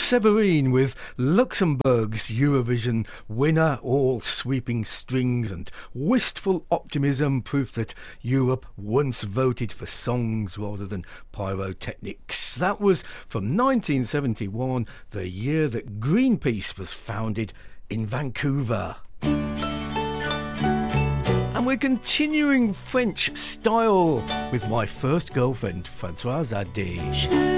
Severine with Luxembourg's Eurovision winner, all sweeping strings and wistful optimism, proof that Europe once voted for songs rather than pyrotechnics. That was from 1971, the year that Greenpeace was founded in Vancouver. And we're continuing French style with My First Girlfriend, Françoise Hardy.